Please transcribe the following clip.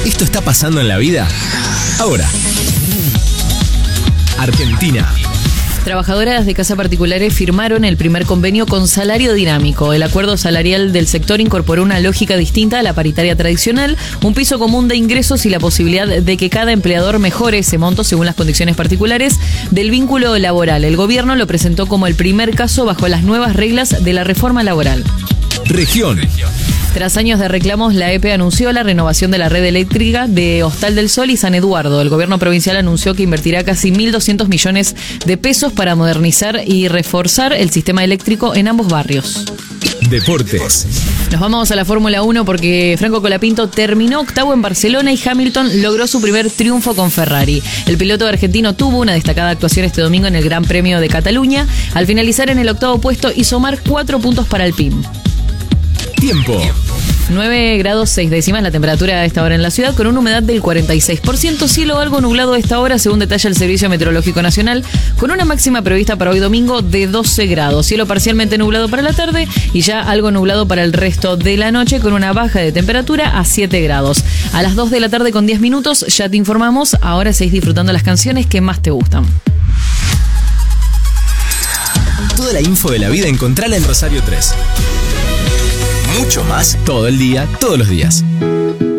¿Esto está pasando en la vida? Ahora. Argentina. Trabajadoras de casa particulares firmaron el primer convenio con salario dinámico. El acuerdo salarial del sector incorporó una lógica distinta a la paritaria tradicional, un piso común de ingresos y la posibilidad de que cada empleador mejore ese monto según las condiciones particulares del vínculo laboral. El gobierno lo presentó como el primer caso bajo las nuevas reglas de la reforma laboral. Región. Tras años de reclamos, la EPE anunció la renovación de la red eléctrica de Hostal del Sol y San Eduardo. El gobierno provincial anunció que invertirá casi 1.200 millones de pesos para modernizar y reforzar el sistema eléctrico en ambos barrios. Deportes. Nos vamos a la Fórmula 1 porque Franco Colapinto terminó octavo en Barcelona y Hamilton logró su primer triunfo con Ferrari. El piloto argentino tuvo una destacada actuación este domingo en el Gran Premio de Cataluña. Al finalizar en el octavo puesto y sumar 4 puntos para Alpine. Tiempo. 9 grados 6 décimas la temperatura a esta hora en la ciudad, con una humedad del 46%, cielo algo nublado a esta hora, según detalla el Servicio Meteorológico Nacional, con una máxima prevista para hoy domingo de 12 grados, cielo parcialmente nublado para la tarde y ya algo nublado para el resto de la noche, con una baja de temperatura a 7 grados. A las 2 de la tarde con 10 minutos ya te informamos, ahora seguís disfrutando las canciones que más te gustan. Toda la info de la vida encontrala en Rosario 3. Mucho más todo el día, todos los días.